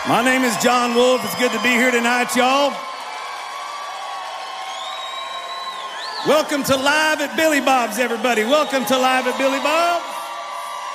My name is John Wolf. It's good to be here tonight, y'all. Welcome to Live at Billy Bob's, everybody. Welcome to Live at Billy Bob's.